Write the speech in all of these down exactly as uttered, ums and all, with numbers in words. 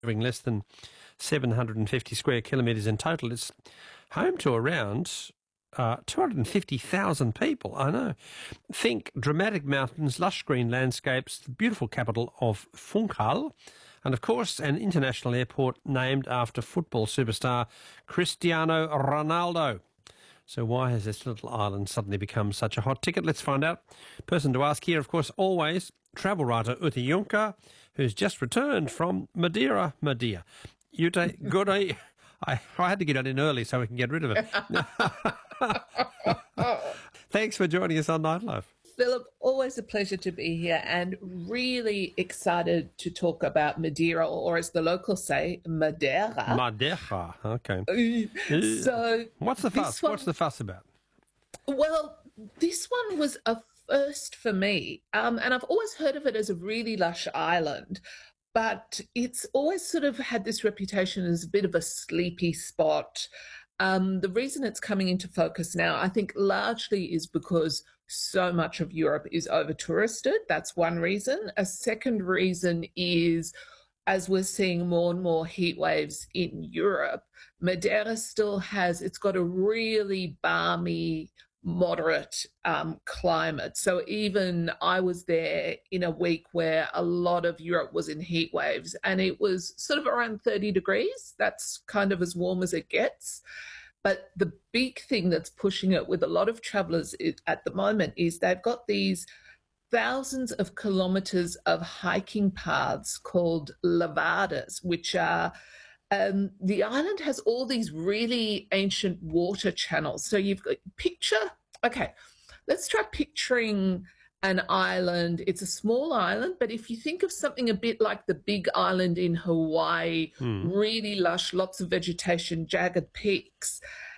less than seven hundred fifty square kilometres in total. It's home to around uh, two hundred fifty thousand people. I know. Think dramatic mountains, lush green landscapes, the beautiful capital of Funchal, and of course an international airport named after football superstar Cristiano Ronaldo. So why has this little island suddenly become such a hot ticket? Let's find out. Person to ask here, of course, always travel writer Ute Juncker, who's just returned from Madeira. Madeira. Ute, good day. I, I had to get it in early so we can get rid of it. Thanks for joining us on Nightlife. Philip, always a pleasure to be here and really excited to talk about Madeira, or as the locals say, Madeira. Madeira, okay. So what's the fuss? One, what's the fuss about? Well, this one was a first for me, um, and I've always heard of it as a really lush island, but it's always sort of had this reputation as a bit of a sleepy spot. Um, the reason it's coming into focus now, I think, largely is because so much of Europe is over-touristed. That's one reason. A second reason is, as we're seeing more and more heat waves in Europe, Madeira still has, it's got a really balmy, moderate um, climate. So even I was there in a week where a lot of Europe was in heat waves, and it was sort of around thirty degrees. That's kind of as warm as it gets. But the big thing that's pushing it with a lot of travellers at the moment is they've got these thousands of kilometres of hiking paths called levadas, which are Um, the island has all these really ancient water channels. So you've got picture, okay, let's try picturing an island. It's a small island, but if you think of something a bit like the big island in Hawaii, hmm. really lush, lots of vegetation, jagged peaks.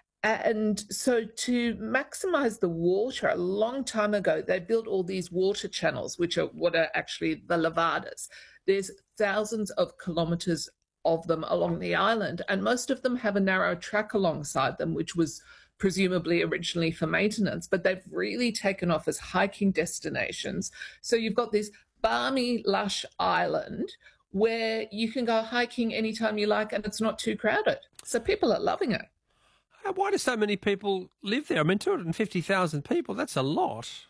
And so to maximize the water, a long time ago, they built all these water channels, which are what are actually the levadas. There's thousands of kilometers of them along the island, and most of them have a narrow track alongside them, which was presumably originally for maintenance, but they've really taken off as hiking destinations. So you've got this balmy, lush island where you can go hiking anytime you like and it's not too crowded. So people are loving it. Why do so many people live there? I mean, two hundred fifty thousand people, that's a lot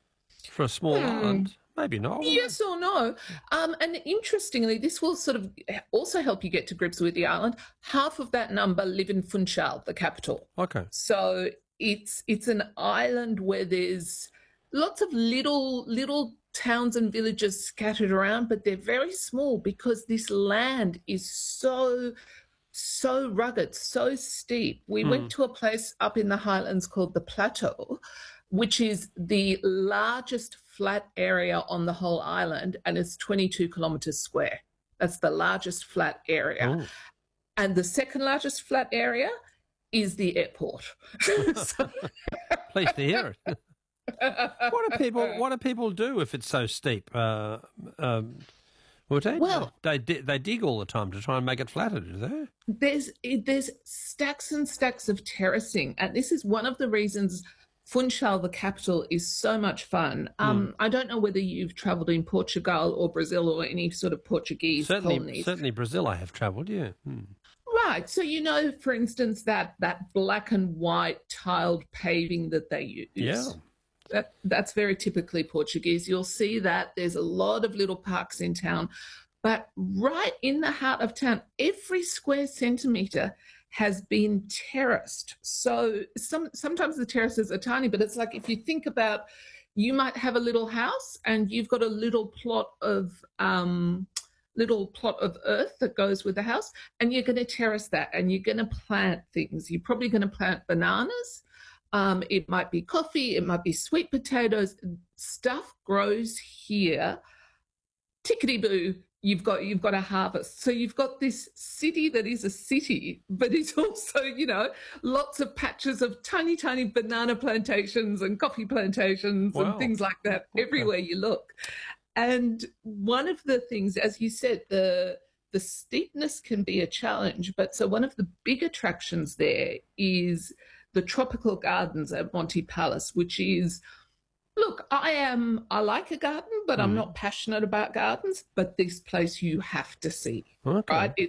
for a small hmm. island. Maybe not. Yes or no. Um, and interestingly, this will sort of also help you get to grips with the island. Half of that number live in Funchal, the capital. Okay. So it's it's an island where there's lots of little little towns and villages scattered around, but they're very small because this land is so so rugged, so steep. We hmm. went to a place up in the highlands called the Plateau, which is the largest flat area on the whole island, and it's twenty-two kilometres square. That's the largest flat area. Oh. And the second largest flat area is the airport. so, Pleased to hear it. what do people What do people do if it's so steep? Uh, um, they? Well, they they dig all the time to try and make it flatter, do they? There's there's stacks and stacks of terracing, and this is one of the reasons Funchal, the capital, is so much fun. Um, mm. I don't know whether you've travelled in Portugal or Brazil or any sort of Portuguese certainly, colonies. Certainly Brazil I have travelled, yeah. Hmm. Right. So, you know, for instance, that, that black and white tiled paving that they use. Yeah. That, that's very typically Portuguese. You'll see that. There's a lot of little parks in town. But right in the heart of town, every square centimetre has been terraced. So some sometimes the terraces are tiny, but it's like if you think about, you might have a little house and you've got a little plot of um, little plot of earth that goes with the house, and you're going to terrace that and you're going to plant things. You're probably going to plant bananas. Um, it might be coffee. It might be sweet potatoes. Stuff grows here. Tickety-boo. You've got you've got a harvest. So you've got this city that is a city, but it's also, you know, lots of patches of tiny, tiny banana plantations and coffee plantations wow. and things like that okay. everywhere you look. And one of the things, as you said, the the steepness can be a challenge. But so one of the big attractions there is the tropical gardens at Monte Palace, which is Look, I am, I like a garden, but I'm Hmm. not passionate about gardens. But this place you have to see, Okay. right? It,